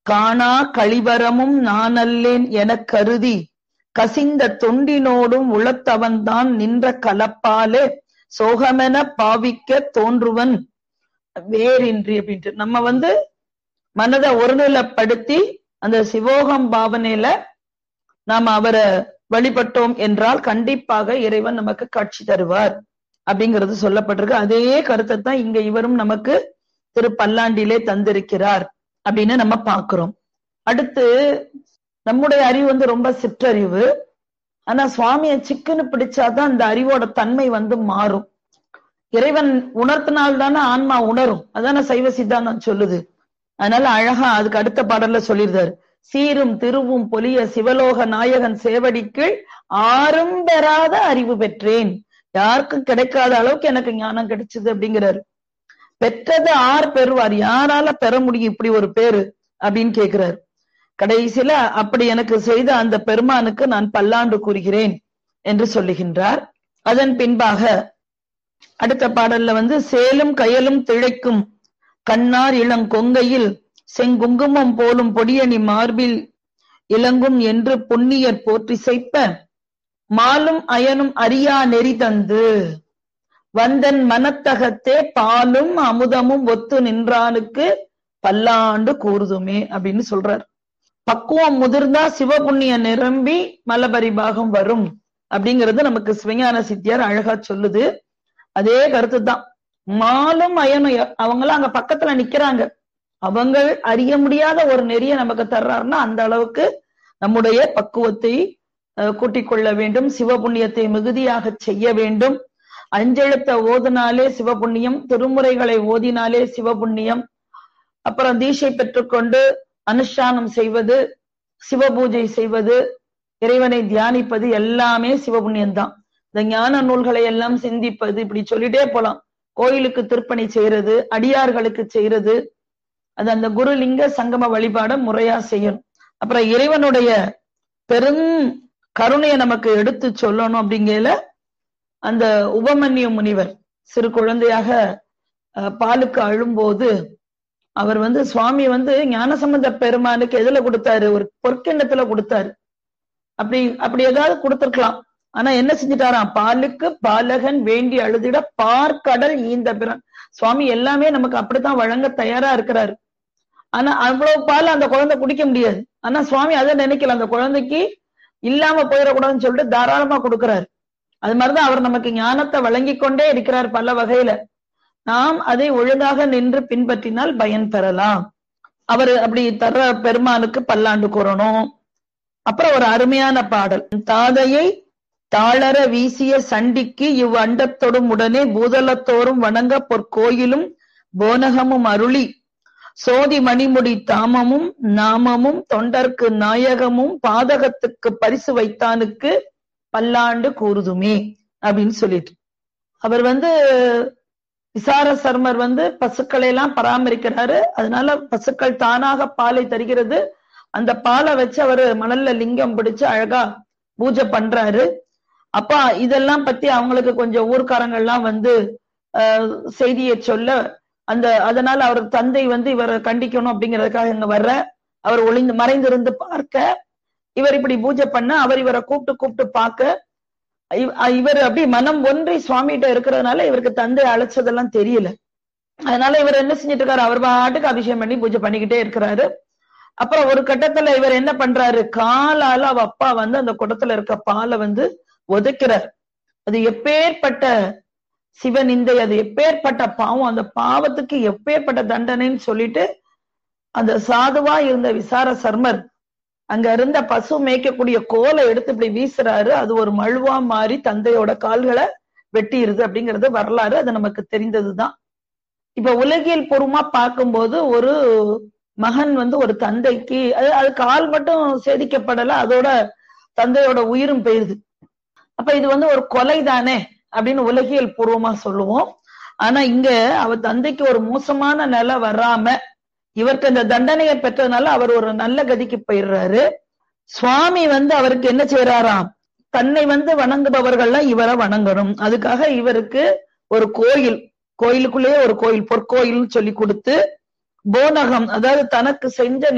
காணா கழிவரமும் நானல்லேன் எனக் கருதி கசிந்த தொண்டினோடும் உளத்தவன்தான் நின்ற கலப்பாலே சோகமென பாவிக்க தோன்றுவன் வேறின்றி அப்படின்ட்டு நம்ம மனதை ஒருநிலைப்படுத்தி அந்த சிவோகம் பாவனையில நாம் அவரை வழிபட்டோம் என்றால் கண்டிப்பாக இறைவன் நமக்கு காட்சி தருவார் அப்படிங்கிறது சொல்லப்பட்டிருக்கு. அதே கருத்தை தான் இங்க இவரும் நமக்கு திரு பல்லாண்டிலே தந்திருக்கிறார் அப்படின்னு நம்ம பார்க்கிறோம். அடுத்து நம்முடைய அறிவு ரொம்ப சிற்றறிவு. ஆனா சுவாமியை சிக்குன்னு பிடிச்சாதான் அந்த அறிவோட தன்மை மாறும். இறைவன் உணர்த்தினால்தானே ஆன்மா உணரும். அதான சைவ சித்தாந்தம் சொல்லுது. அதனால அழகா அதுக்கு அடுத்த பாடல்ல சொல்லியிருந்தாரு, சீரும் திருவும் பொலிய சிவலோக நாயகன் சேவடிக்குள் ஆறும் பெறாத அறிவு பெற்றேன். யாருக்கும் கிடைக்காத அளவுக்கு எனக்கு ஞானம் கிடைச்சது அப்படிங்கிறாரு. பெற்றது ஆர் பெறுவார், யாரால பெற முடியும் இப்படி ஒரு பேரு அப்படின்னு கேட்கிறாரு. கடைசியில அப்படி எனக்கு செய்த அந்த பெருமானுக்கு நான் பல்லாண்டு கூறுகிறேன் என்று சொல்லுகின்றார். அதன் பின்பாக அடுத்த பாடல்ல சேலும் கயலும் திளைக்கும் கண்ணார் இளங்கொங்கையில் செங்குங்குமம் போலும் பொடியணி மார்பில் இளங்கும் என்று புண்ணியர் போற்றி செய்ப்ப மாலும் அயனும் அறியா நெறி தந்து வந்தன் மனத்தகத்தே பாலும் அமுதமும் ஒத்து நின்றானுக்கு பல்லாண்டு கூறுதுமே அப்படின்னு சொல்றார். பக்குவம் முதிர்ந்தா சிவபுண்ணிய நிரம்பி மலபரிபாகம் வரும் அப்படிங்கிறது நமக்கு சிவஞான சித்தியார் அழகா சொல்லுது. அதே கருத்து தான். மாலும் அயனும் அவங்களும் அங்க பக்கத்துல நிக்கிறாங்க. அவங்க அறிய முடியாத ஒரு நெறிய நமக்கு தர்றாருன்னா அந்த அளவுக்கு நம்முடைய பக்குவத்தை கூட்டிக் கொள்ள வேண்டும். சிவபுண்ணியத்தை மிகுதியாக செய்ய வேண்டும். அஞ்செழுத்த ஓதினாலே சிவபுண்ணியம், திருமுறைகளை ஓதினாலே சிவபுண்ணியம், அப்புறம் தீட்சை பெற்றுக்கொண்டு அனுஷ்டானம் செய்வது, சிவபூஜை செய்வது, இறைவனை தியானிப்பது எல்லாமே சிவபுண்ணியம்தான். இந்த ஞான நூல்களை எல்லாம் சிந்திப்பது, இப்படி சொல்லிட்டே போலாம். கோயிலுக்கு திருப்பணி செய்யறது, அடியார்களுக்கு செய்யறது, அது அந்த குருலிங்க சங்கம வழிபாட முறையா செய்யணும். அப்புறம் இறைவனுடைய பெரும் கருணையை நமக்கு எடுத்து சொல்லணும். அப்படிங்கல அந்த உபமன்ய முனிவர் சிறு குழந்தையாக பாலுக்கு அழும்போது அவர் சுவாமி ஞானசம்பந்த பெருமானுக்கு எதுல கொடுத்தாரு? ஒரு பொற்கிண்ணத்துல கொடுத்தாரு. அப்படி ஏதாவது கொடுத்திருக்கலாம். ஆனா என்ன செஞ்சுட்டாராம்? பாலுக்கு பாலகன் வேண்டி அழுதிட பார்க்கடல் ஈந்த பிறன். சுவாமி எல்லாமே நமக்கு அப்படித்தான் வழங்க தயாரா இருக்கிறாரு. ஆனா அவ்வளவு பால் அந்த குழந்தை குடிக்க முடியாது. ஆனா சுவாமி அதை நினைக்கல, அந்த குழந்தைக்கு இல்லாம போயிடக்கூடாதுன்னு சொல்லிட்டு தாராளமா கொடுக்கிறாரு. அது மாதிரிதான் அவர் நமக்கு ஞானத்தை வழங்கி கொண்டே இருக்கிறார் பல வகையில. நாம் அதை ஒழுங்காக நின்று பின்பற்றினால் பயன் பெறலாம். அவரு அப்படி தர்ற பெருமானுக்கு பல்லாண்டு கூறணும். அப்புறம் ஒரு அருமையான பாடல், தாதையை தாளர வீசிய சண்டிக்கு இவ் அண்டத்தொடும் உடனே பூதலத்தோறும் வணங்க பொற்கோயிலும் போனகமும் அருளி சோதி மணிமுடி தாமமும் நாமமும் தொண்டர்க்கு நாயகமும் பாதகத்துக்கு பரிசு வைத்தானுக்கு பல்லாண்டு கூறுதுமே அப்படின்னு சொல்லிட்டு அவர் விசார சர்மர் பசுக்களை எல்லாம் பராமரிக்கிறாரு. அதனால பசுக்கள் தானாக பாலை தருகிறது. அந்த பாலை வச்சு அவரு மணல்ல லிங்கம் பிடிச்சு அழகா பூஜை பண்றாரு. அப்பா இதெல்லாம் பத்தி அவங்களுக்கு கொஞ்சம் ஊர்க்காரங்கள்லாம் செய்தியை சொல்ல அதனால அவர் தந்தை இவரை கண்டிக்கணும் அப்படிங்கிறதுக்காக இங்க வர்ற அவர் மறைந்திருந்து பார்க்க, இவர் இப்படி பூஜை பண்ண அவர் இவரை கூப்பிட்டு பார்க்க, இவர் அப்படி மனம் ஒன்றி சுவாமிகிட்ட இருக்கிறதுனால இவருக்கு தந்தை அழைச்சதெல்லாம் தெரியல. அதனால இவர் என்ன செஞ்சிட்டு இருக்காரு? அவர் பாட்டுக்கு அபிஷேகம் பண்ணி பூஜை பண்ணிக்கிட்டே இருக்கிறாரு. அப்புறம் ஒரு கட்டத்துல இவர் என்ன பண்றாரு? காலால அவ அப்பா அந்த குடத்துல இருக்க பாலை ஒதுக்கிறார். அது எப்பேற்பட்ட சிவனிந்தை, அது எப்பேற்பட்ட பாவம், அந்த பாவத்துக்கு எப்பேற்பட்ட தண்டனைன்னு சொல்லிட்டு அந்த சாதுவா இருந்த விசார சர்மர் அங்க இருந்த பசு மேய்க்கக்கூடிய கோலை எடுத்து இப்படி வீசுறாரு. அது ஒரு மழுவா மாறி தந்தையோட கால்களை வெட்டிடுது அப்படிங்கிறது வரலாறு. அது நமக்கு தெரிந்ததுதான். இப்ப உலகியல் பூர்வமா பார்க்கும்போது ஒரு மகன் ஒரு தந்தைக்கு அது கால் மட்டும் சேதிக்கப்படல, அதோட தந்தையோட உயிரும் போயிருது. அப்ப இது ஒரு கொலை தானே அப்படின்னு உலகியல் பூர்வமா சொல்லுவோம். ஆனா இங்க அவர் தந்தைக்கு ஒரு மோசமான நிலை வராம இவருக்கு அந்த தண்டனையை பெற்றதுனால அவர் ஒரு நல்ல கதிக்கு போயிடுறாரு. சுவாமி அவருக்கு என்ன செய்யறாராம்? தன்னை வணங்குபவர்கள்லாம் இவரை வணங்கணும். அதுக்காக இவருக்கு ஒரு கோயிலுக்குள்ளேயே ஒரு கோயில், பொற்கோயில்னு சொல்லி கொடுத்து போனகம், அதாவது தனக்கு செஞ்ச